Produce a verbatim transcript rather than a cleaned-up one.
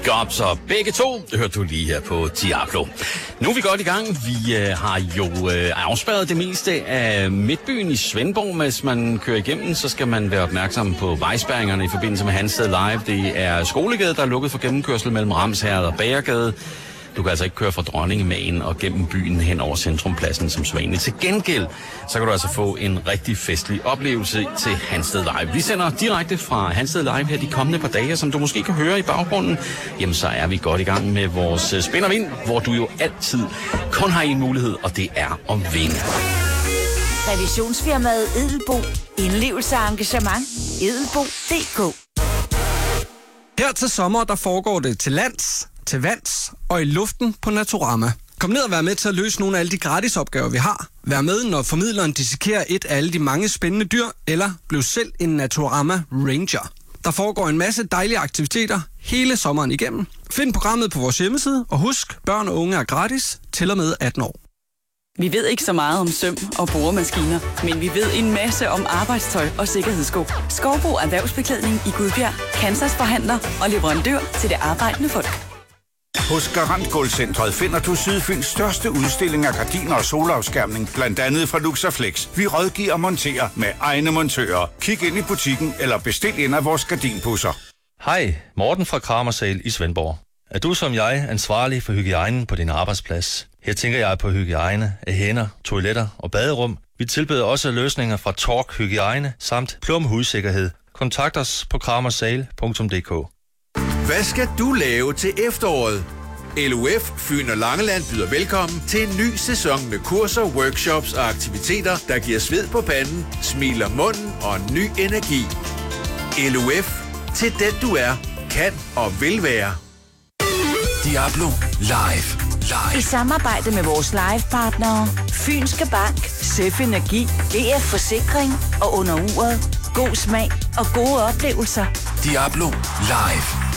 Godt, så begge to hørte du lige her på Diablo. Nu er vi godt i gang. Vi øh, har jo øh, afspærret det meste af Midtbyen i Svendborg. Hvis man kører igennem, så skal man være opmærksom på vejspærringerne i forbindelse med Hansted Live. Det er Skolegade, der er lukket for gennemkørsel mellem Ramsherred og Bagergade. Du kan altså ikke køre fra Dronningemægen og gennem byen hen over Centrumpladsen som Svane. Til gengæld, så kan du altså få en rigtig festlig oplevelse til Hansted Live. Vi sender direkte fra Hansted Live her de kommende par dage, som du måske kan høre i baggrunden. Jamen, så er vi godt i gang med vores Spin og Vind, hvor du jo altid kun har en mulighed, og det er at vinde. Revisionsfirmaet Edelbo. Indlevelse og engagement. Edelbo punktum d k. Her til sommer, der foregår det til lands, til vands og i luften på Naturama. Kom ned og vær med til at løse nogle af alle de gratisopgaver, vi har. Vær med, når formidleren dissekerer et af alle de mange spændende dyr, eller bliv selv en Naturama Ranger. Der foregår en masse dejlige aktiviteter hele sommeren igennem. Find programmet på vores hjemmeside, og husk, børn og unge er gratis til og med atten år. Vi ved ikke så meget om søm og boremaskiner, men vi ved en masse om arbejdstøj og sikkerhedssko. Skovbo Erhvervsbeklædning i Gudbjerg, Kansas forhandler og leverandør til det arbejdende folk. Hos Garant Gulvcentret finder du Sydfyns største udstilling af gardiner og solafskærmning, blandt andet fra Luxaflex. Vi rådgiver og monterer med egne montører. Kig ind i butikken eller bestil ind af vores gardinpusser. Hej, Morten fra Kramersal i Svendborg. Er du som jeg ansvarlig for hygiejnen på din arbejdsplads? Her tænker jeg på hygiejne af hænder, toiletter og baderum. Vi tilbyder også løsninger fra Tork Hygiejne samt Plum Hudsikkerhed. Kontakt os på kramersal punktum d k. Hvad skal du lave til efteråret? L U F Fyn og Langeland byder velkommen til en ny sæson med kurser, workshops og aktiviteter, der giver sved på panden, smiler munden og en ny energi. L U F til den du er, kan og vil være. Diablo Live. Live. I samarbejde med vores livepartnere, Fynske Bank, Søf Energi, D F Forsikring og Under Uret. God smag og gode oplevelser. Diablo Live.